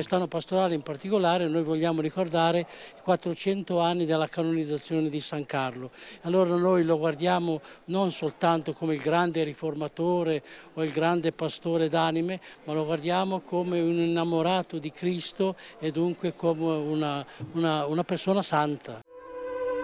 quest'anno pastorale in particolare noi vogliamo ricordare i 400 anni dalla canonizzazione di San Carlo. Allora noi lo guardiamo non soltanto come il grande riformatore o il grande pastore d'anime, ma lo guardiamo come un innamorato di Cristo e dunque come una persona santa.